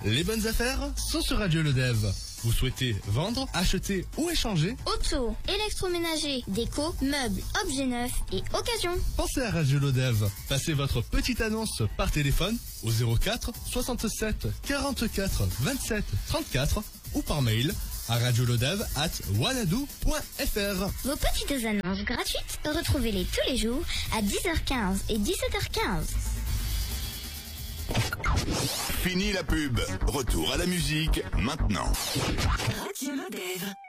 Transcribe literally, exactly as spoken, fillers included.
Les bonnes affaires sont sur Radio Le Dev. Vous souhaitez vendre, acheter ou échanger? Auto, électroménager, déco, meubles, objets neufs et occasion. Pensez à Radio Le Dev. Passez votre petite annonce par téléphone au zéro quatre soixante-sept quarante-quatre vingt-sept trente-quatre ou par mail à radioledev arobase wanadoo point fr. Vos petites annonces gratuites, retrouvez-les tous les jours à dix heures quinze et dix-sept heures quinze. Fini la pub. Retour à la musique maintenant. Radio Le Dev.